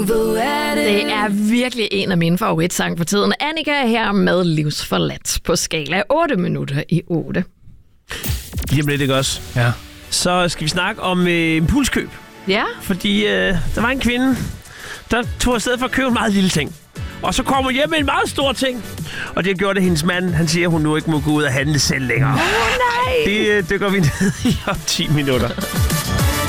Det er virkelig en af mine favoritsange for tiden. Annika er her med Livsforladt på skala 8 minutter i 8. Lige om lidt, ikke også? Ja. Så skal vi snakke om impulskøb. Ja. Fordi der var en kvinde, der tog afsted for at købe en meget lille ting. Og så kommer hun hjem med en meget stor ting. Og det gjorde det hendes mand. Han siger, at hun nu ikke må gå ud og handle selv længere. Nej! Det dykker vi ned i om 10 minutter.